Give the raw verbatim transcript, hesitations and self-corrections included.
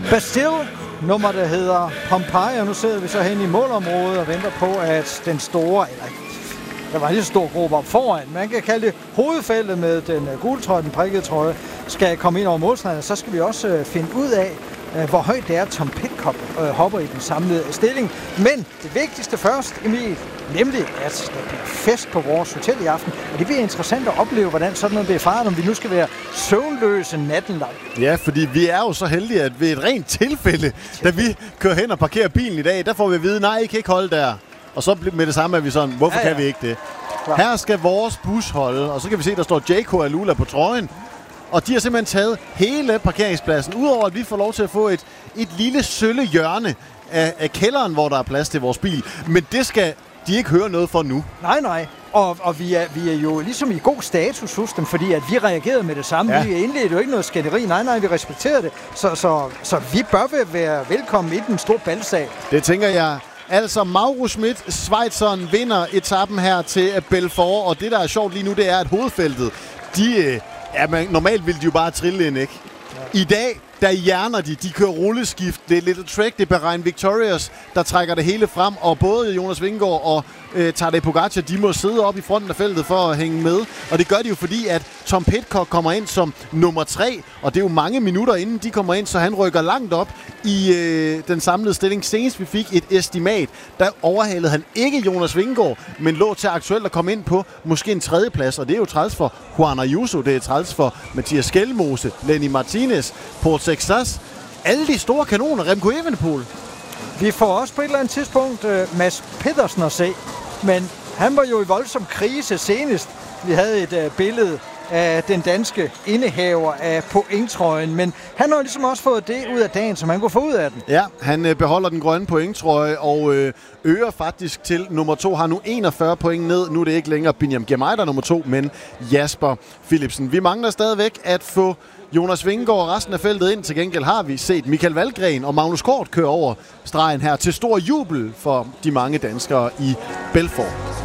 Bastille, nummer der hedder Pompeii, og nu sidder vi så hen i målområdet og venter på, at den store, eller der var en lige så stor gruppe op foran, man kan kalde det hovedfeltet med den gule trøje, den prikkede trøje, skal komme ind over målstregen. Så skal vi også øh, finde ud af, øh, hvor højt det er, Tom Pidcock øh, hopper i den samlede stilling. Men det vigtigste først, Emil, nemlig at der bliver fest på vores hotel i aften. Og det bliver interessant at opleve, hvordan sådan noget bliver fejret, om vi nu skal være søvnløse natten lang. Ja, fordi vi er jo så heldige, at ved et rent tilfælde, da vi kører hen og parkerer bilen i dag, der får vi at vide, nej, I kan ikke holde der. Og så med det samme er vi sådan, hvorfor ja, ja. kan vi ikke det? Klar. Her skal vores bus holde, og så kan vi se, der står J K Alula på trøjen. Og de har simpelthen taget hele parkeringspladsen, udover at vi får lov til at få et, et lille sølle hjørne af, af kælderen, hvor der er plads til vores bil. Men det skal de ikke høre noget for nu. Nej, nej. Og, og vi, er, vi er jo ligesom i god status hos dem, fordi at vi reagerede med det samme. Ja. Vi indledte jo ikke noget skænderi. Nej, nej, vi respekterede det. Så, så, så vi bør være velkommen i den store balsag. Det tænker jeg. Altså, Mauro Schmidt, Schweizeren, vinder etappen her til Belfort, og det, der er sjovt lige nu, det er, at hovedfeltet, de, ja, man, normalt ville de jo bare trille ind, ikke? Ja. I dag, der hjerner de, de kører rulleskift, det er Little Trek, det er Bahrain Victorious, der trækker det hele frem, og både Jonas Vingegaard og øh, Tadej Pogacar, de må sidde op i fronten af feltet for at hænge med, og det gør de jo fordi, at Tom Pidcock kommer ind som nummer tre, og det er jo mange minutter inden de kommer ind, så han rykker langt op i øh, den samlede stilling. Senest vi fik et estimat, der overhalede han ikke Jonas Vingegaard, men lå til aktuelt at komme ind på måske en tredjeplads, og det er jo træls for Juan Ayuso, det er træls for Mathias Skelmose, Lenny Martinez, Paul Sexas, alle de store kanoner, Remco Evenepoel. Vi får også på et eller andet tidspunkt uh, Mads Pedersen at se, men han var jo i voldsom krise senest. Vi havde et uh, billede af den danske indehaver af pointtrøjen, men han har ligesom også fået det ud af dagen, som han kunne få ud af den. Ja, han øh, beholder den grønne pointtrøje og øh, øger faktisk til nummer to, har nu enogfyrre point ned. Nu er det ikke længere Binyam Girmay, der nummer to, men Jasper Philipsen. Vi mangler stadigvæk at få Jonas Vingegaard og resten af feltet ind. Til gengæld har vi set Michael Valgren og Magnus Kort køre over stregen her til stor jubel for de mange danskere i Belfort.